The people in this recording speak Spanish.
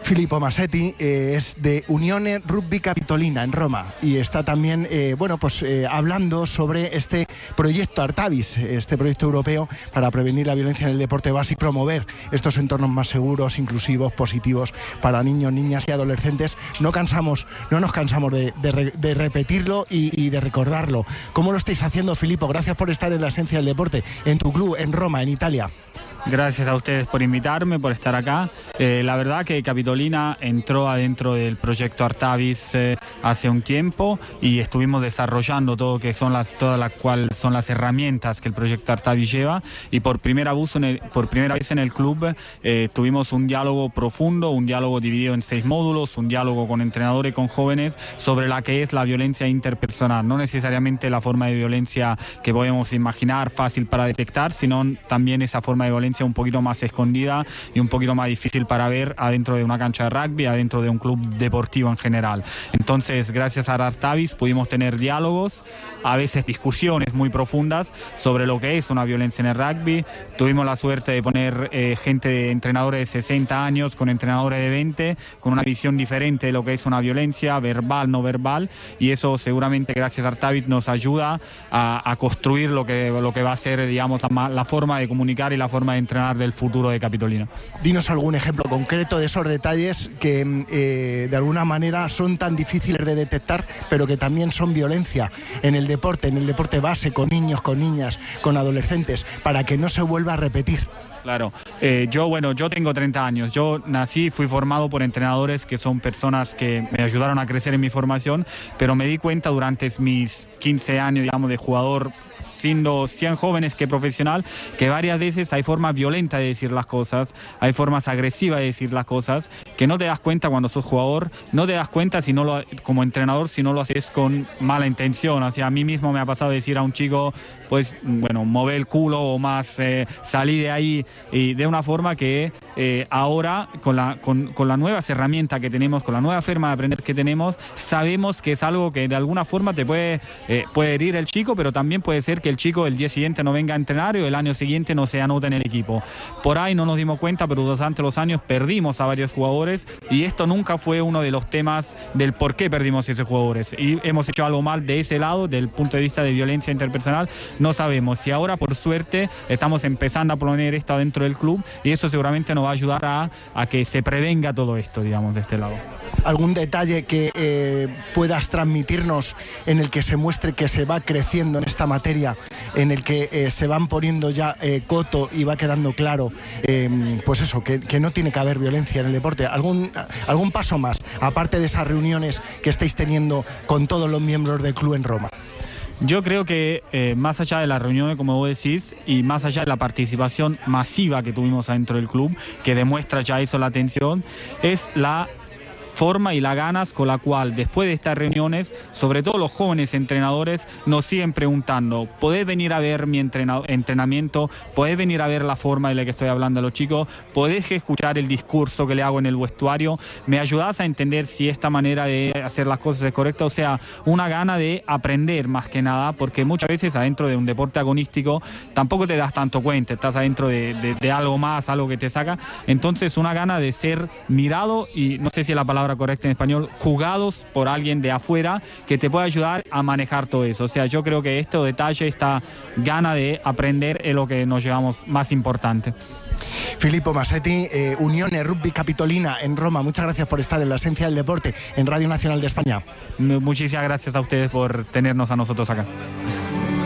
Filippo Massetti es de Unione Rugby Capitolina en Roma y está también hablando sobre este proyecto Artavis, este proyecto europeo para prevenir la violencia en el deporte base y promover estos entornos más seguros, inclusivos, positivos para niños, niñas y adolescentes. No nos cansamos de repetirlo y de recordarlo. ¿Cómo lo estáis haciendo, Filippo? Gracias por estar en la esencia del deporte, en tu club, en Roma, en Italia. Gracias a ustedes por invitarme, por estar acá. La verdad que Capitolina entró adentro del proyecto Artavis hace un tiempo y estuvimos desarrollando todas las herramientas que el proyecto Artavis lleva, y por primera vez en el club tuvimos un diálogo profundo, un diálogo dividido en 6 módulos, un diálogo con entrenadores y con jóvenes sobre la que es la violencia interpersonal, no necesariamente la forma de violencia que podemos imaginar, fácil para detectar, sino también esa forma de violencia un poquito más escondida y un poquito más difícil para ver adentro de una cancha de rugby, adentro de un club deportivo en general. Entonces, gracias a Artavis pudimos tener diálogos, a veces discusiones muy profundas sobre lo que es una violencia en el rugby. Tuvimos la suerte de poner gente de entrenadores de 60 años con entrenadores de 20, con una visión diferente de lo que es una violencia verbal, no verbal, y eso seguramente gracias a Artavis nos ayuda a construir lo que va a ser, digamos, la forma de comunicar y la forma de entrenar del futuro de Capitolina. Dinos algún ejemplo concreto de esos detalles que de alguna manera son tan difíciles de detectar, pero que también son violencia en el deporte base, con niños, con niñas, con adolescentes, para que no se vuelva a repetir. Claro, yo tengo 30 años, yo fui formado por entrenadores que son personas que me ayudaron a crecer en mi formación, pero me di cuenta durante mis 15 años, digamos, de jugador, siendo 100 jóvenes que profesional, que varias veces hay formas violentas de decir las cosas, hay formas agresivas de decir las cosas, que no te das cuenta cuando sos jugador, no te das cuenta como entrenador si no lo haces con mala intención. O sea, a mí mismo me ha pasado decir a un chico, pues, bueno, mover el culo o más, salí de ahí, y de una forma que ahora, con las nuevas herramientas que tenemos, con la nueva forma de aprender que tenemos, sabemos que es algo que de alguna forma te puede herir el chico, pero también puede ser que el chico el día siguiente no venga a entrenar y el año siguiente no se anote en el equipo. Por ahí no nos dimos cuenta, pero durante los años perdimos a varios jugadores, y esto nunca fue uno de los temas del por qué perdimos a esos jugadores. Y hemos hecho algo mal de ese lado, del punto de vista de violencia interpersonal, no sabemos. Y ahora, por suerte, estamos empezando a poner esto dentro del club, y eso seguramente nos va a ayudar a que se prevenga todo esto, digamos, de este lado. ¿Algún detalle que puedas transmitirnos en el que se muestre que se va creciendo en esta materia, en el que se van poniendo ya coto y va quedando claro, pues eso, que no tiene que haber violencia en el deporte? ¿Algún paso más, aparte de esas reuniones que estáis teniendo con todos los miembros del club en Roma? Yo creo que más allá de las reuniones, como vos decís, y más allá de la participación masiva que tuvimos adentro del club, que demuestra ya eso la atención, es la forma y las ganas con la cual después de estas reuniones, sobre todo los jóvenes entrenadores, nos siguen preguntando: ¿podés venir a ver mi entrenamiento? ¿Podés venir a ver la forma de la que estoy hablando a los chicos? ¿Podés escuchar el discurso que le hago en el vestuario? ¿Me ayudás a entender si esta manera de hacer las cosas es correcta? O sea, una gana de aprender más que nada, porque muchas veces adentro de un deporte agonístico tampoco te das tanto cuenta, estás adentro de algo más, algo que te saca. Entonces, una gana de ser mirado, y no sé si es la palabra correcta en español, jugados por alguien de afuera que te pueda ayudar a manejar todo eso. O sea, yo creo que este detalle, esta gana de aprender, es lo que nos llevamos más importante. Filippo Massetti, Unione Rugby Capitolina en Roma, muchas gracias por estar en la esencia del deporte en Radio Nacional de España. Muchísimas gracias a ustedes por tenernos a nosotros acá.